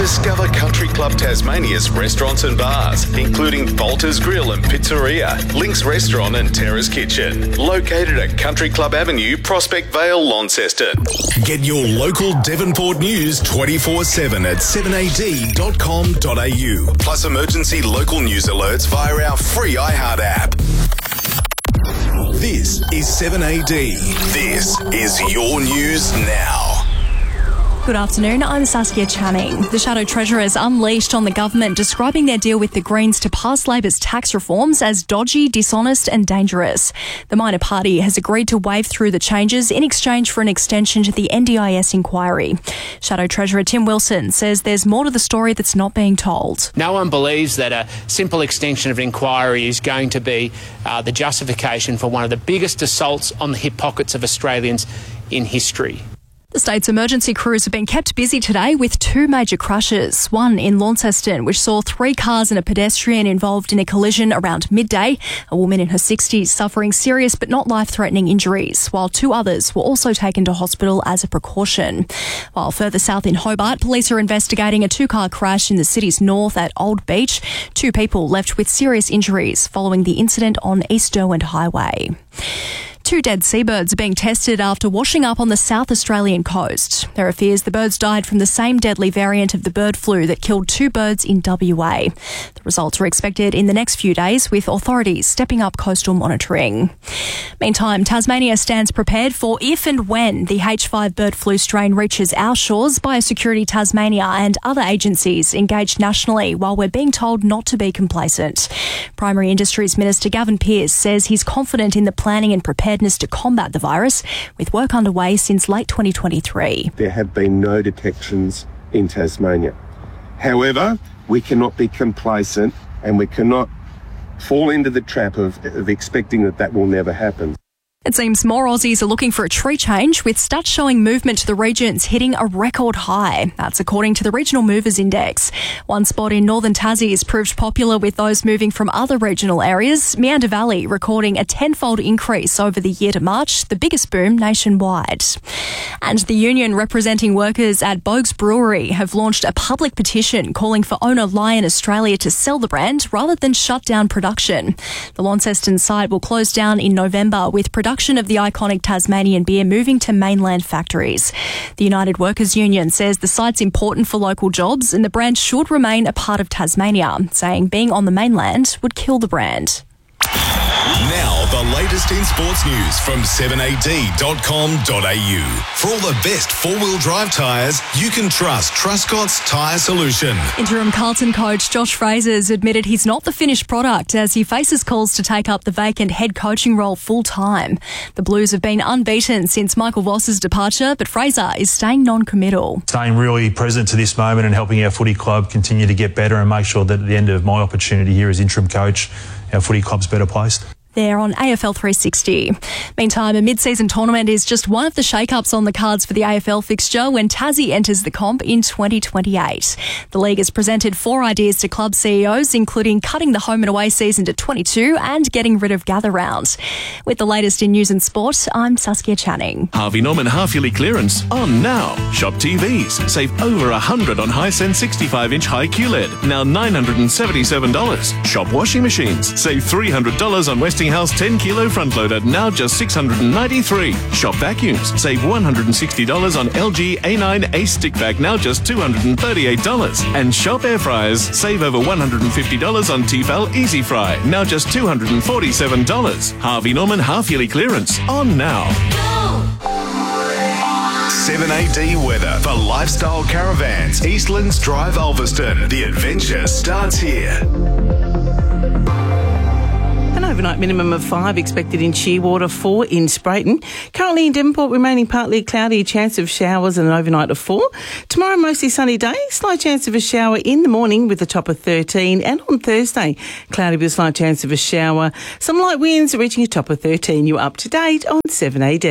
Discover Country Club Tasmania's restaurants and bars, including Bolter's Grill and Pizzeria, Link's Restaurant and Terrace Kitchen, located at Country Club Avenue, Prospect Vale, Launceston. Get your local Devonport news 24/7 at 7ad.com.au. Plus emergency local news alerts via our free iHeart app. This is 7AD. This is your news now. Good afternoon, I'm Saskia Channing. The Shadow Treasurers unleashed on the government, describing their deal with the Greens to pass Labor's tax reforms as dodgy, dishonest and dangerous. The minor party has agreed to wave through the changes in exchange for an extension to the NDIS inquiry. Shadow Treasurer Tim Wilson says there's more to the story that's not being told. No one believes that a simple extension of an inquiry is going to be the justification for one of the biggest assaults on the hip pockets of Australians in history. The state's emergency crews have been kept busy today with two major crashes. One in Launceston, which saw 3 cars and a pedestrian involved in a collision around midday. A woman in her 60s suffering serious but not life-threatening injuries, while 2 others were also taken to hospital as a precaution. While further south in Hobart, police are investigating a 2-car crash in the city's north at Old Beach. 2 people left with serious injuries following the incident on East Derwent Highway. 2 dead seabirds are being tested after washing up on the South Australian coast. There are fears the birds died from the same deadly variant of the bird flu that killed 2 birds in WA. The results are expected in the next few days, with authorities stepping up coastal monitoring. Meantime, Tasmania stands prepared for if and when the H5 bird flu strain reaches our shores. Biosecurity Tasmania and other agencies engaged nationally, while we're being told not to be complacent. Primary Industries Minister Gavin Pearce says he's confident in the planning and preparedness to combat the virus, with work underway since late 2023. There have been no detections in Tasmania. However, we cannot be complacent and we cannot fall into the trap of expecting that will never happen. It seems more Aussies are looking for a tree change, with stats showing movement to the regions hitting a record high. That's according to the Regional Movers Index. One spot in northern Tassie has proved popular with those moving from other regional areas, Meander Valley recording a 10-fold increase over the year to March, the biggest boom nationwide. And the union representing workers at Boag's Brewery have launched a public petition calling for owner Lion Australia to sell the brand rather than shut down production. The Launceston site will close down in November, with production of the iconic Tasmanian beer moving to mainland factories. The United Workers Union says the site's important for local jobs and the brand should remain a part of Tasmania, saying being on the mainland would kill the brand. Now, the latest in sports news from 7ad.com.au. For all the best 4-wheel drive tyres, you can trust Truscott's Tyre Solution. Interim Carlton coach Josh Fraser's admitted he's not the finished product as he faces calls to take up the vacant head coaching role full-time. The Blues have been unbeaten since Michael Voss's departure, but Fraser is staying non-committal. Staying really present to this moment and helping our footy club continue to get better and make sure that at the end of my opportunity here as interim coach, our footy club's better placed. There on AFL 360. Meantime, a mid-season tournament is just one of the shake-ups on the cards for the AFL fixture when Tassie enters the comp in 2028. The league has presented 4 ideas to club CEOs, including cutting the home and away season to 22 and getting rid of Gather Round. With the latest in news and sport, I'm Saskia Channing. Harvey Norman half-yearly clearance on now. Shop TVs. Save over $100 on Hisense 65-inch high QLED. Now $977. Shop washing machines. Save $300 on Westinghouse 10-kilo front loader, now just $693. Shop vacuums. Save $160 on LG A9 Ace stick vac, now just $238. And shop air fryers. Save over $150 on Tefal Easy Fry, now just $247. Harvey Norman half-yearly clearance on now. 7AD weather for Lifestyle Caravans, Eastlands Drive, Ulverston. The adventure starts here. An overnight minimum of 5 expected in Shearwater, 4 in Sprayton. Currently in Devonport, remaining partly cloudy, chance of showers and an overnight of 4. Tomorrow, mostly sunny day, slight chance of a shower in the morning with a top of 13. And on Thursday, cloudy with a slight chance of a shower. Some light winds reaching a top of 13. You're up to date on 7AD.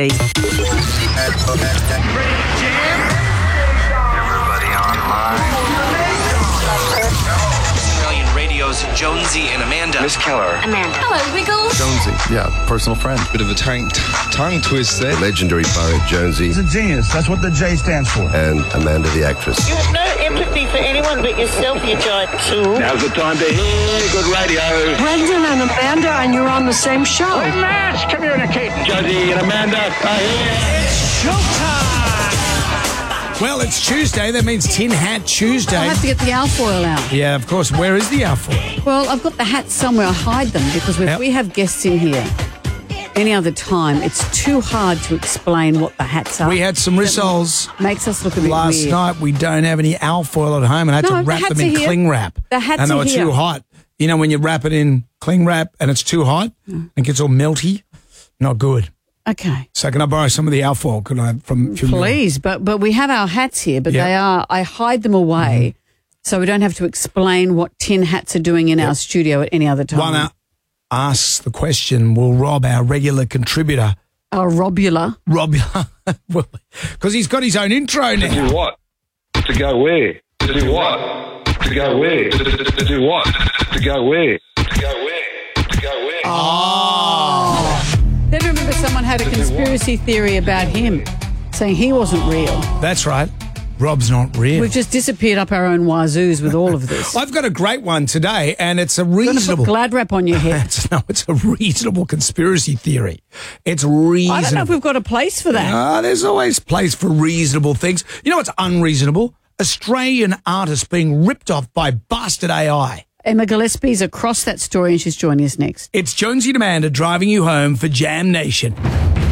Everybody online. Australian Radio's Jonesy and Amanda. Miss Keller. Amanda. Hello, Wiggles. Jonesy. Yeah, personal friend. Bit of a tongue twist there. Legendary poet Jonesy. He's a genius. That's what the J stands for. And Amanda the actress. You have no empathy for anyone but yourself, you giant tool. Now's the time to hear good radio. Brendan and Amanda, and you're on the same show. We're mass communicating. Jonesy and Amanda are here. It's showtime. Well, it's Tuesday. That means Tin Hat Tuesday. I have to get the alfoil out. Yeah, of course. Where is the alfoil? Well, I've got the hats somewhere. I hide them because if we have guests in here any other time, it's too hard to explain what the hats are. We had some rissoles. Makes us look a bit last weird. night. We don't have any alfoil at home, and I had to wrap them in cling wrap. The hats and they are were here. too hot. You know, when you wrap it in cling wrap and it's too hot, it gets all melty. Not good. Okay. So can I borrow some of the alfoil? Could I from Please, but we have our hats here, but they are. I hide them away so we don't have to explain what tin hats are doing in our studio at any other time. One asks the question: will Rob, our regular contributor, Robula, because he's got his own intro now. To do what? To go where? To do what? To go where? To do what? To go where? To go where? To go where? Oh. Then remember someone had a conspiracy theory about him, saying he wasn't real. That's right. Rob's not real. We've just disappeared up our own wazoos with all of this. I've got a great one today, and it's a reasonable... You're going to put glad wrap on your head. It's a reasonable conspiracy theory. It's reasonable. I don't know if we've got a place for that. There's always place for reasonable things. You know what's unreasonable? Australian artists being ripped off by bastard AI. Emma Gillespie's across that story and she's joining us next. It's Jonesy and Amanda driving you home for Jam Nation.